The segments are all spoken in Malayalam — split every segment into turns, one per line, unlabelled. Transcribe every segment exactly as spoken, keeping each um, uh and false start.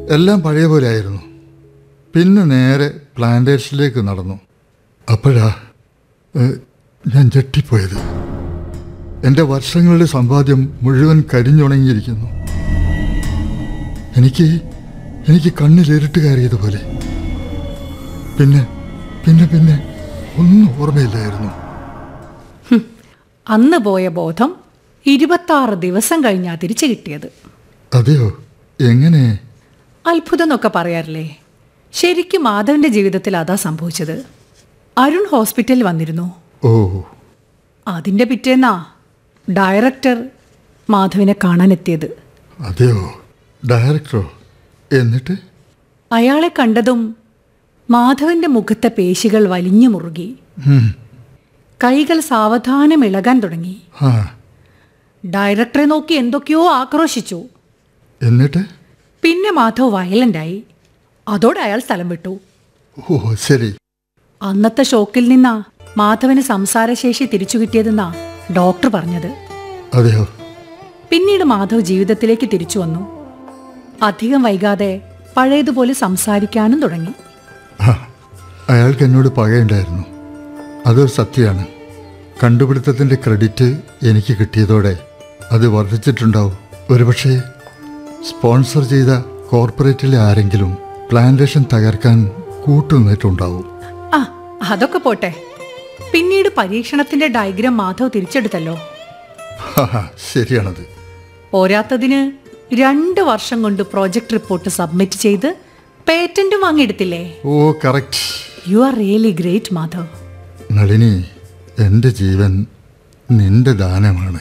എല്ലാം പഴയ പോലെ ആയിരുന്നു. പിന്നെ നേരെ പ്ലാന്റേഷനിലേക്ക് നടന്നു. അപ്പോഴാ ഞാൻ ഞെട്ടിപ്പോയത്. എൻ്റെ വർഷങ്ങളുടെ സമ്പാദ്യം മുഴുവൻ കരിഞ്ഞുണങ്ങിയിരിക്കുന്നു. എനിക്ക് എനിക്ക് കണ്ണിലിരുട്ട് കയറിയതുപോലെ. പിന്നെ പിന്നെ പിന്നെ ഒന്നും ഓർമ്മയില്ലായിരുന്നു.
അന്ന് പോയ ബോധം ഇരുപത്താറ് ദിവസം കഴിഞ്ഞാ തിരിച്ചു കിട്ടിയത്.
അതെയോ? എങ്ങനെ?
അത്ഭുതം എന്നൊക്കെ പറയാറില്ലേ? ശരിക്കും മാധവന്റെ ജീവിതത്തിൽ അതാ സംഭവിച്ചത്. അരുൺ ഹോസ്പിറ്റലിൽ വന്നിരുന്നു.
ഓ.
അതിന്റെ പിറ്റേന്നാ ഡയറക്ടർ മാധവിനെ കാണാനെത്തിയത്.
അതെയോ? ഡയറക്ടറോ? എന്നിട്ട്?
അയാളെ കണ്ടതും മാധവന്റെ മുഖത്തെ പേശികൾ വലിഞ്ഞു മുറുകി. കൈകൾ സാവധാനം ഇളകാൻ തുടങ്ങി. ഡയറക്ടറെ നോക്കി എന്തൊക്കെയോ ആക്രോശിച്ചു.
എന്നിട്ട്?
പിന്നെ മാധവ് വയലന്റായി. അതോടെ അയാൾ സ്ഥലം വിട്ടു.
ഓ ശരി.
അന്നത്തെ ഷോക്കിൽ നിന്നാ മാധവന് സംസാരശേഷി തിരിച്ചു കിട്ടിയതെന്നാ ഡോക്ടർ പറഞ്ഞത്.
അതെയോ?
പിന്നീട് മാധവ് ജീവിതത്തിലേക്ക് തിരിച്ചു വന്നു. അധികം വൈകാതെ പഴയതുപോലെ സംസാരിക്കാനും തുടങ്ങി.
അയാൾക്ക് എന്നോട് പകയുണ്ടായിരുന്നു, അതൊരു സത്യമാണ്. കണ്ടുപിടുത്തത്തിൻ്റെ ക്രെഡിറ്റ് എനിക്ക് കിട്ടിയതോടെ അത് വർദ്ധിച്ചിട്ടുണ്ടാവും. ഒരുപക്ഷെ സ്പോൺസർ ചെയ്ത കോർപ്പറേറ്റിലെ ആരെങ്കിലും പ്ലാന്റേഷൻ തകർക്കാൻ കൂട്ടുനിന്നിട്ടുണ്ടാവും.
ആ അതൊക്കെ പോട്ടെ. പിന്നീട് പരീക്ഷണത്തിന്റെ ഡയഗ്രാം മാധവ് തിരിച്ചെടുത്തല്ലോ.
ശരിയാണത്.
പോരാത്തതിന് രണ്ട് വർഷം കൊണ്ട് പ്രോജക്ട് റിപ്പോർട്ട് സബ്മിറ്റ് ചെയ്ത് പേറ്റന്റും വാങ്ങിയെടുത്തില്ലേ?
ഓ correct.
You are really great Madhav.
Nalini, എൻ്റെ ജീവൻ നിന്റെ ദാനമാണ്.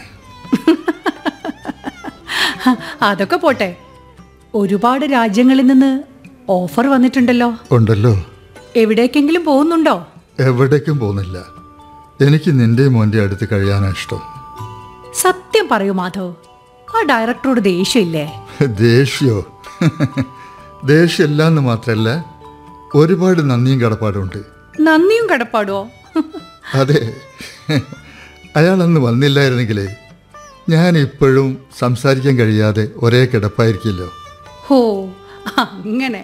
അതൊക്കെ പോട്ടെ. ഒരുപാട് രാജ്യങ്ങളിൽ നിന്ന് ഓഫർ വന്നിട്ടുണ്ടല്ലോ.
ഉണ്ടല്ലോ.
എവിടേക്കെങ്കിലും പോകുന്നുണ്ടോ?
എവിടേക്കും പോകുന്നില്ല. എനിക്ക് നിന്റെ മോൻ്റെ അടുത്ത് കഴിയാനാ ഇഷ്ടം.
സത്യം പറയൂ മാധവ്, ആ ഡയറക്ടറോട് ദേഷ്യമില്ലേ?
ദേഷ്യോ? ദേഷ്യമില്ലാന്ന് മാത്രല്ല, ഒരുപാട് നന്ദിയും കടപ്പാടുണ്ട്.
നന്ദിയും കടപ്പാടോ?
അതെ. അയാൾ അന്ന് വന്നില്ലായിരുന്നെങ്കിലേ ഞാൻ ഇപ്പോഴും സംസാരിക്കാൻ കഴിയാതെ ഒരേ കിടപ്പായിരിക്കില്ലോ.
ഹോ അങ്ങനെ.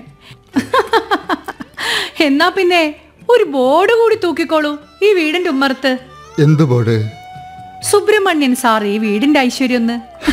എന്നാ പിന്നെ ഒരു ബോർഡ് കൂടി തൂക്കിക്കോളൂ ഈ വീടിന്റെ ഉമ്മറത്ത്.
എന്ത് ബോർഡ്?
സുബ്രഹ്മണ്യൻ സാർ ഈ വീടിന്റെ ഐശ്വര്യം.